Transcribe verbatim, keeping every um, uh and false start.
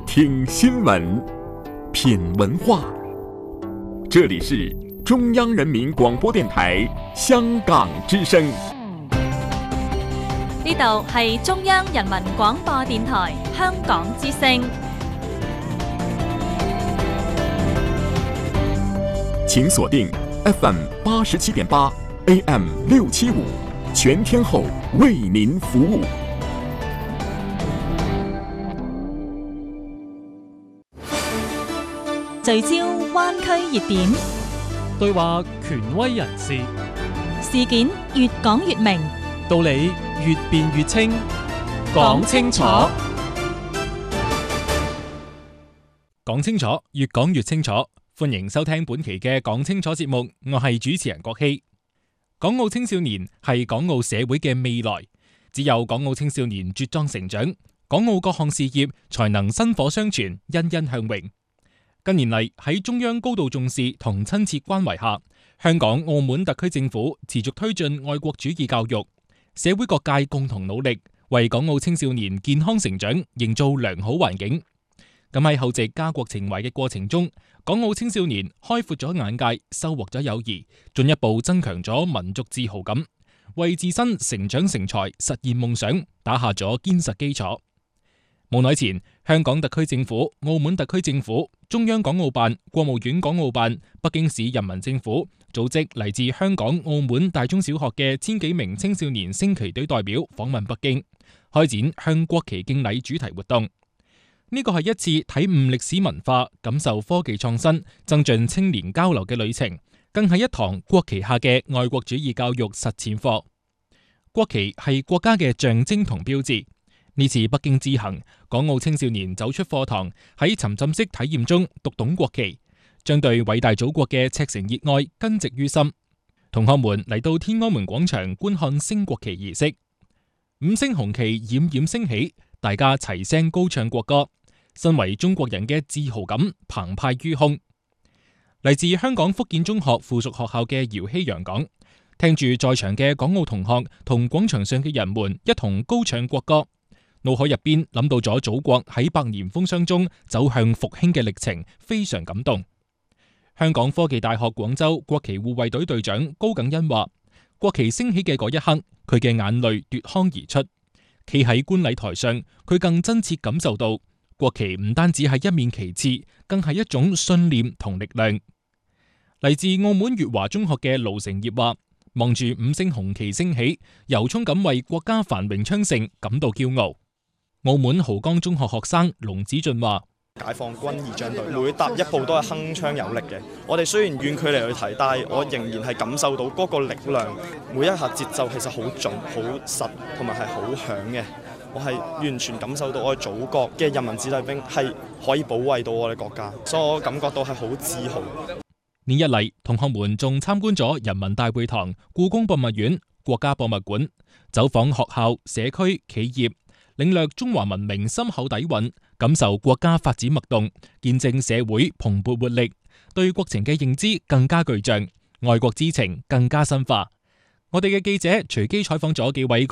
听新闻，品文化。这里是中央人民广播電台香港之聲。 呢度係中央人民廣播電台香港之聲。 請鎖定 F M 八十七點八 A M 六七五，全天候為您服務。 聚焦灣區熱點， 對話權威人士， 事件越講越明， 道理越辯越清，講清楚，講清楚，越講越清楚。歡迎收聽本期嘅講清楚節目，我係主持人郭希。港澳青少年係港澳社會嘅未來，只有港澳青少年茁壯成長，港澳各項事業才能薪火相傳，欣欣向榮。近年嚟，喺中央高度重視同親切關懷下，香港、澳門特區政府持續推進愛國主義教育，社會各界共同努力，為港澳青少年健康成長營造良好環境。咁喺厚植家國情懷嘅過程中，港澳青少年開闊咗眼界，收穫咗友誼，進一步增強咗民族自豪感，為自身成長成才、實現夢想打下咗堅實基礎。冇耐前，香港特區政府、澳門特區政府、中央港澳辦、國務院港澳辦、北京市人民政府組織嚟自香港、澳門大中小學嘅千幾名青少年升旗隊代表訪問北京，開展向國旗敬禮主題活動。呢個係一次體悟歷史文化、感受科技創新、增進青年交流嘅旅程，更係一堂國旗下嘅愛國主義教育實踐課。國旗係國家嘅象徵同標誌。呢次北京之行，港澳青少年走出課堂，喺沉浸式體驗中讀懂國旗，將對偉大祖國嘅赤誠熱愛根植於心。同學們嚟到天安門廣場觀看升國旗儀式，五星紅旗冉冉升起，大家齊聲高唱國歌，身為中國人嘅自豪感澎湃於胸。嚟自香港福建中學附屬學校嘅姚希陽講，聽住在場嘅港澳同學同廣場上嘅人們一同高唱國歌，腦海入邊諗到咗祖國喺百年風霜中走向復興嘅歷程，非常感動。香港科技大學廣州國旗護衛隊隊長高耿恩話，國旗升起嘅嗰一刻，佢嘅眼淚奪眶而出。企喺觀禮台上，佢更真切感受到國旗唔單止係一面旗幟，更係一種信念同力量。嚟自澳門粵華中學嘅盧成業話，望住五星紅旗升起，由衷咁為國家繁榮昌盛感到驕傲。澳門濠江中學學生龍子俊話， 解放軍儀仗隊每踏一步都係鏗鏘有力嘅。我哋雖然遠距離去睇，但係我仍然係感受到嗰個力量，每一下節奏其實好準、好實，同埋係好響嘅。我係完全感受到我哋祖國嘅人民子弟兵係可以保衛到我哋國家，所以我感覺到係好自豪。 呢一嚟，同學們仲參觀咗人民大會堂、故宮博物院、國家博物館，走訪學校、社區、企業，領略中華文明深厚底蘊，感受國家發展脈動，見證社會蓬勃活力，對國情嘅認知更加具象，愛國之情更加深化。我哋嘅記者隨機採訪咗幾位